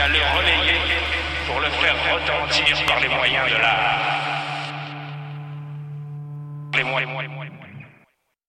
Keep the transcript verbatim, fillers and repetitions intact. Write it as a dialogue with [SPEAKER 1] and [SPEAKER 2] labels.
[SPEAKER 1] à le relayer pour le faire retentir par les moyens de l'art. Les moyens.